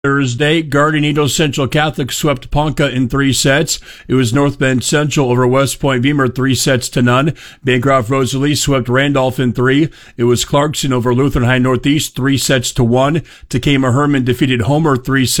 Thursday, Guardian Angels Central Catholic swept Ponca in 3 sets. It was North Bend Central over West Point Beamer 3-0. Bancroft Rosalie swept Randolph in 3. It was Clarkson over Lutheran High Northeast 3-1. Takema Herman defeated Homer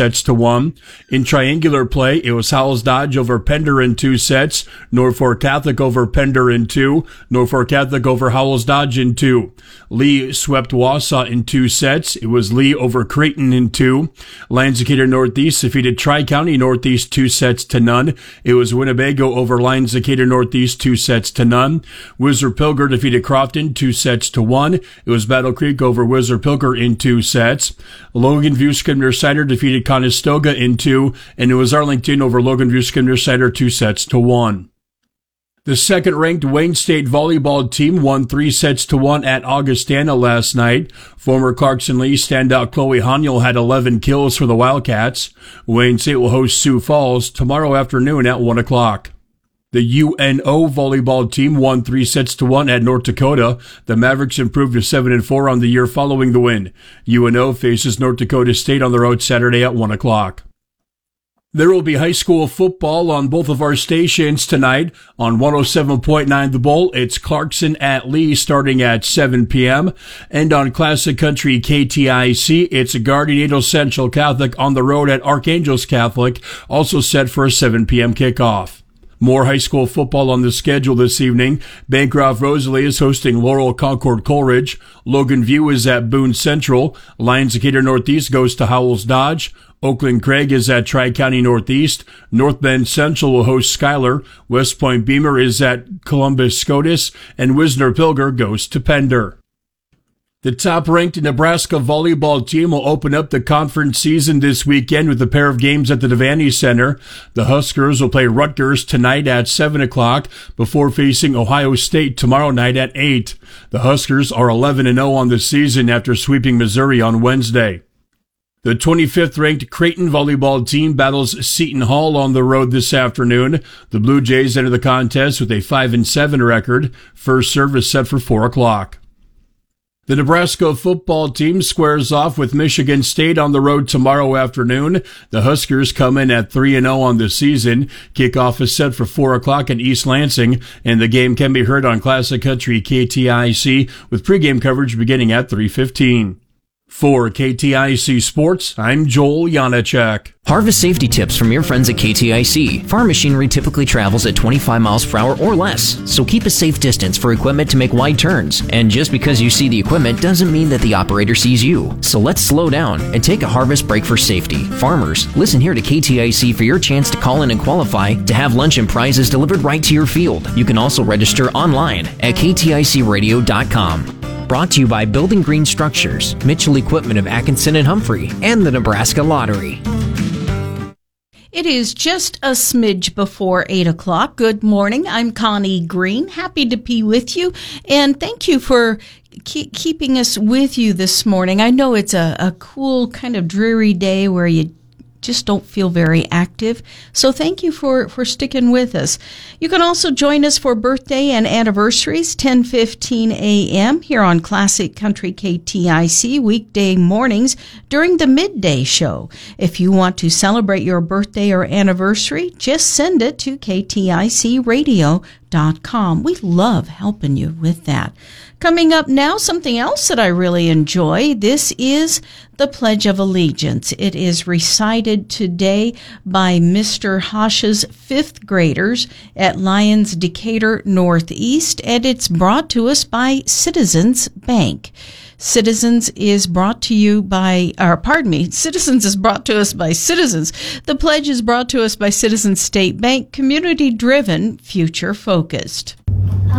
3-1. In triangular play, it was Howells Dodge over Pender in 2 sets. Norfolk Catholic over Pender in 2. Norfolk Catholic over Howells Dodge in 2. Lee swept Wausau in 2 sets. It was Lee over Creighton in 2. Lions Decatur Northeast defeated Tri-County Northeast 2-0. It was Winnebago over Lions Decatur Northeast 2-0. Whistler Pilger defeated Crofton 2-1. It was Battle Creek over Whistler Pilger in 2 sets. Logan View Scribner Cider defeated Conestoga in 2, and it was Arlington over Logan View Scribner Cider 2-1. The second-ranked Wayne State volleyball team won 3-1 at Augustana last night. Former Clarkson Lee standout Chloe Haniel had 11 kills for the Wildcats. Wayne State will host Sioux Falls tomorrow afternoon at 1 o'clock. The UNO volleyball team won 3-1 at North Dakota. The Mavericks improved to 7-4 on the year following the win. UNO faces North Dakota State on the road Saturday at 1 o'clock. There will be high school football on both of our stations tonight. On 107.9 The Bull, it's Clarkson at Lee starting at 7 p.m. And on Classic Country KTIC, it's Guardian Angels Central Catholic on the road at Archangels Catholic, also set for a 7 p.m. kickoff. More high school football on the schedule this evening. Bancroft Rosalie is hosting Laurel Concord Coleridge. Logan View is at Boone Central. Lions Decatur Northeast goes to Howells Dodge. Oakland Craig is at Tri-County Northeast. North Bend Central will host Schuyler. West Point Beamer is at Columbus Scotus. And Wisner Pilger goes to Pender. The top-ranked Nebraska volleyball team will open up the conference season this weekend with a pair of games at the Devaney Center. The Huskers will play Rutgers tonight at 7 o'clock before facing Ohio State tomorrow night at 8. The Huskers are 11-0 on the season after sweeping Missouri on Wednesday. The 25th-ranked Creighton volleyball team battles Seton Hall on the road this afternoon. The Blue Jays enter the contest with a 5-7 record. First serve is set for 4 o'clock. The Nebraska football team squares off with Michigan State on the road tomorrow afternoon. The Huskers come in at 3-0 on the season. Kickoff is set for 4 o'clock in East Lansing, and the game can be heard on Classic Country KTIC with pregame coverage beginning at 3:15. For KTIC Sports, I'm Joel Janacek. Harvest safety tips from your friends at KTIC. Farm machinery typically travels at 25 miles per hour or less, so keep a safe distance for equipment to make wide turns. And just because you see the equipment doesn't mean that the operator sees you. So let's slow down and take a harvest break for safety. Farmers, listen here to KTIC for your chance to call in and qualify to have lunch and prizes delivered right to your field. You can also register online at kticradio.com. Brought to you by Building Green Structures, Mitchell Equipment of Atkinson and Humphrey, and the Nebraska Lottery. It is just a smidge before 8 o'clock. Good morning. I'm Connie Green. Happy to be with you. And thank you for keeping us with you this morning. I know it's a cool, kind of dreary day where you just don't feel very active. So thank you for sticking with us. You can also join us for birthday and anniversaries, 10:15 a.m. here on Classic Country KTIC, weekday mornings during the midday show. If you want to celebrate your birthday or anniversary, just send it to kticradio.com. We love helping you with that. Coming up now, something else that I really enjoy. This is the Pledge of Allegiance. It is recited today by Mr. Hosh's fifth graders at Lions Decatur Northeast, and it's brought to us by Citizens Bank. Citizens is brought to us by Citizens. The pledge is brought to us by Citizens State Bank, community-driven, future-focused.